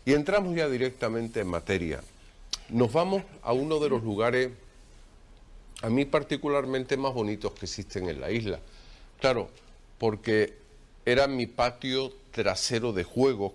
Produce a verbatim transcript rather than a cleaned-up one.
Y entramos ya directamente en materia. Nos vamos a uno de los lugares, a mí particularmente más bonitos que existen en la isla. Claro, porque era mi patio trasero de juegos